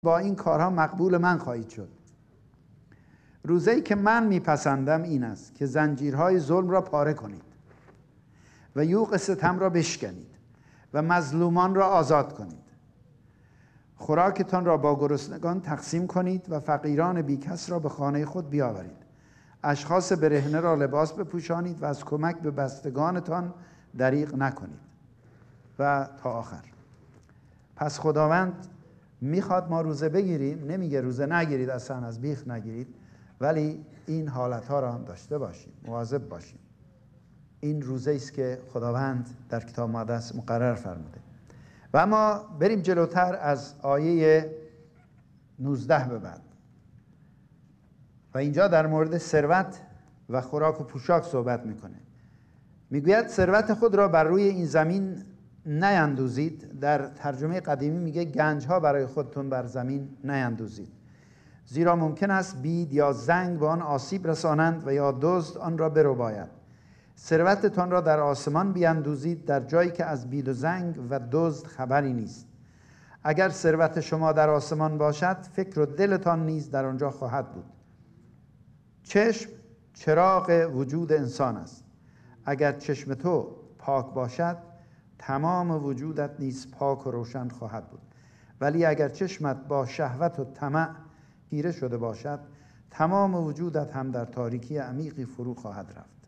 با این کارها مقبول من خواهید شد. روزه‌ای که من میپسندم این است که زنجیرهای ظلم را پاره کنید و یوغ ستم را بشکنید و مظلومان را آزاد کنید. خوراکتان را با گرسنگان تقسیم کنید و فقیران بیکس را به خانه خود بیاورید. اشخاص برهنه را لباس بپوشانید و از کمک به بستگانتان دریغ نکنید. و تا آخر. پس خداوند میخواد ما روزه بگیریم، نمیگه روزه نگیرید، اصلا از بیخ نگیرید، ولی این حالتها را هم داشته باشیم، مواظب باشیم. این روزه است که خداوند در کتاب مقدس مقرر فرموده. و اما بریم جلوتر از آیه 19 به بعد و اینجا در مورد ثروت و خوراک و پوشاک صحبت میکنه. میگوید ثروت خود را بر روی این زمین نیندوزید. در ترجمه قدیمی میگه گنج ها برای خودتون بر زمین نیندوزید، زیرا ممکن است بید یا زنگ به آن آسیب رسانند و یا دزد آن را برباید. ثروتتان را در آسمان بیندوزید، در جایی که از بید و زنگ و دزد خبری نیست. اگر ثروت شما در آسمان باشد، فکر و دلتان نیز در آنجا خواهد بود. چشم چراغ وجود انسان است. اگر چشم تو پاک باشد، تمام وجودت نیز پاک و روشن خواهد بود. ولی اگر چشمت با شهوت و طمع تیره شده باشد، تمام وجودت هم در تاریکی عمیقی فرو خواهد رفت.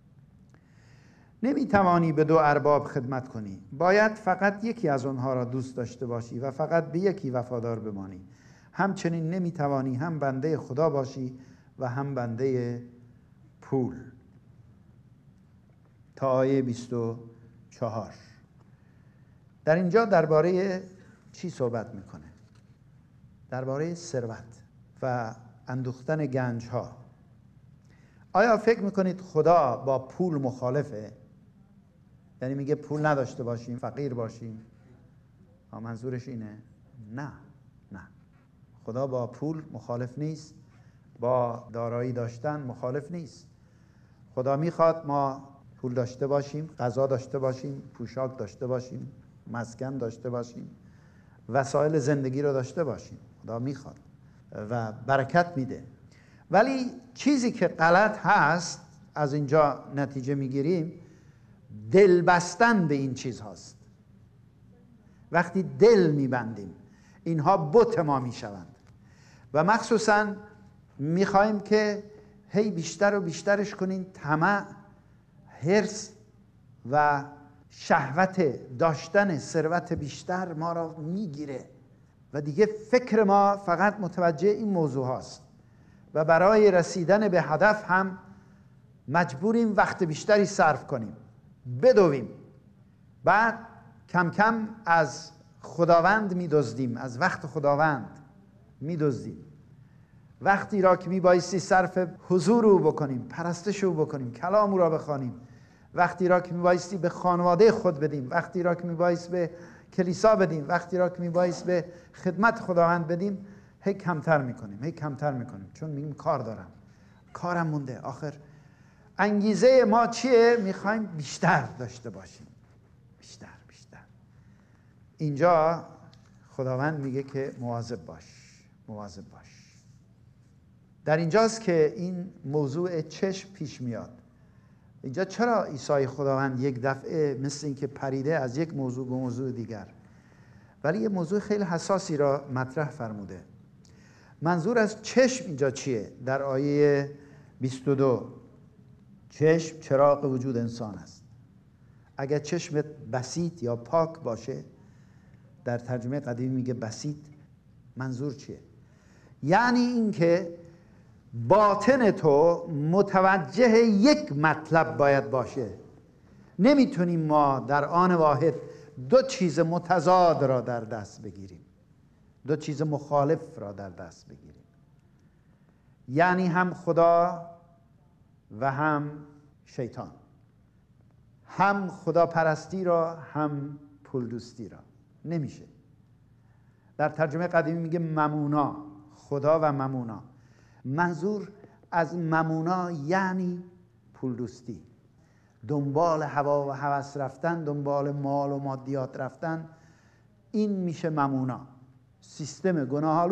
نمیتوانی به دو ارباب خدمت کنی. باید فقط یکی از آنها را دوست داشته باشی و فقط به یکی وفادار بمانی. همچنین نمیتوانی هم بنده خدا باشی و هم بنده پول. تا آیه 24 در اینجا درباره چی صحبت میکنه؟ درباره ثروت و اندوختن گنج ها. آیا فکر میکنید خدا با پول مخالفه؟ یعنی میگه پول نداشته باشیم، فقیر باشیم؟ منظورش اینه؟ نه. خدا با پول مخالف نیست، با دارایی داشتن مخالف نیست. خدا میخواد ما پول داشته باشیم، غذا داشته باشیم، پوشاک داشته باشیم، مسکن داشته باشیم، وسایل زندگی رو داشته باشیم. خدا میخواد و برکت میده. ولی چیزی که غلط هست، از اینجا نتیجه میگیریم، دل بستن به این چیز هاست. وقتی دل میبندیم، اینها بت ما میشوند و مخصوصا میخوایم که هی بیشتر و بیشترش کنیم. طمع، حرص و شهوت داشتن ثروت بیشتر ما را میگیره و دیگه فکر ما فقط متوجه این موضوع هاست و برای رسیدن به هدف هم مجبوریم وقت بیشتری صرف کنیم، بدویم. بعد کم کم از خداوند میدزدیم، از وقت خداوند میدزدیم. وقتی را که میبایستی صرف حضور او بکنیم، پرستش او بکنیم، کلام او را بخوانیم، وقتی را که میبایستی به خانواده خود بدیم، وقتی را که میبایست به کلیسا بدیم، وقتی را که میبایست به خدمت خداوند بدیم، هی کمتر میکنیم چون میگیم کار دارم، کارم مونده. آخر انگیزه ما چیه؟ میخوایم بیشتر داشته باشیم، بیشتر. اینجا خداوند میگه که مواظب باش. در اینجاست که این موضوع چشم پیش میاد. اینجا چرا عیسی خداوند یک دفعه مثل این که پریده از یک موضوع به موضوع دیگر، ولی یه موضوع خیلی حساسی را مطرح فرموده. منظور از چشم اینجا چیه؟ در آیه 22 چشم چراغ وجود انسان است. اگر چشمت بسیط یا پاک باشه، در ترجمه قدیمی میگه بسیط، منظور چیه؟ یعنی این که باطن تو متوجه یک مطلب باید باشه. نمیتونیم ما در آن واحد دو چیز متضاد را در دست بگیریم، دو چیز مخالف را در دست بگیریم. یعنی هم خدا و هم شیطان، هم خدا پرستی را هم پول دوستی را. نمیشه. در ترجمه قدیمی میگه ممونا، خدا و ممونا. منظور از ممونا یعنی پول دوستی، دنبال هوا و هوس رفتن، دنبال مال و مادیات رفتن. این میشه ممونا، سیستم گناه